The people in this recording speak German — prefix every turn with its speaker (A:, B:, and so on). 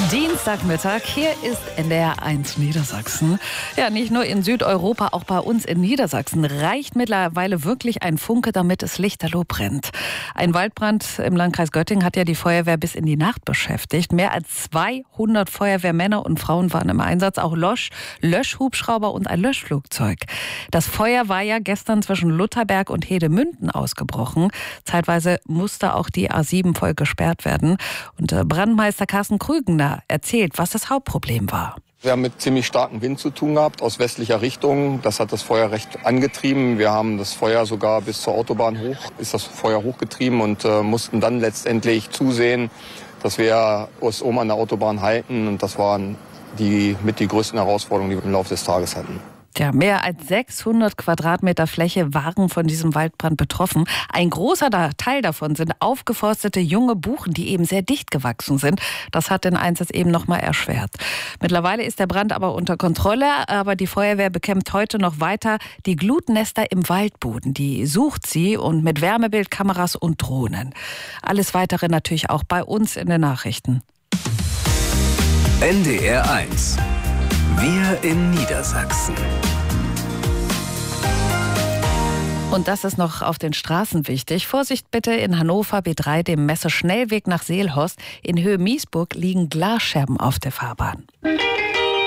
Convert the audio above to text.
A: Dienstagmittag, hier ist NDR 1 Niedersachsen. Ja, nicht nur in Südeuropa, auch bei uns in Niedersachsen reicht mittlerweile wirklich ein Funke, damit es lichterloh brennt. Ein Waldbrand im Landkreis Göttingen hat ja die Feuerwehr bis in die Nacht beschäftigt. Mehr als 200 Feuerwehrmänner und Frauen waren im Einsatz, auch Löschhubschrauber und ein Löschflugzeug. Das Feuer war ja gestern zwischen Lutherberg und Hedemünden ausgebrochen. Zeitweise musste auch die A7 voll gesperrt werden. Und Brandmeister Carsten Krügener erzählt, was das Hauptproblem war.
B: Wir haben mit ziemlich starkem Wind zu tun gehabt, aus westlicher Richtung. Das hat das Feuer recht angetrieben. Wir haben das Feuer sogar bis zur Autobahn hochgetrieben und mussten dann letztendlich zusehen, dass wir uns oben an der Autobahn halten. Und das waren die größten Herausforderungen, die wir im Laufe des Tages hatten.
A: Ja, mehr als 600 Quadratmeter Fläche waren von diesem Waldbrand betroffen. Ein großer Teil davon sind aufgeforstete junge Buchen, die eben sehr dicht gewachsen sind. Das hat den Einsatz eben noch mal erschwert. Mittlerweile ist der Brand aber unter Kontrolle, aber die Feuerwehr bekämpft heute noch weiter die Glutnester im Waldboden. Die sucht sie und mit Wärmebildkameras und Drohnen. Alles Weitere natürlich auch bei uns in den Nachrichten.
C: NDR 1. Wir in Niedersachsen.
A: Und das ist noch auf den Straßen wichtig. Vorsicht bitte in Hannover B3, dem Messeschnellweg nach Seelhorst. In Höhe Miesburg liegen Glasscherben auf der Fahrbahn.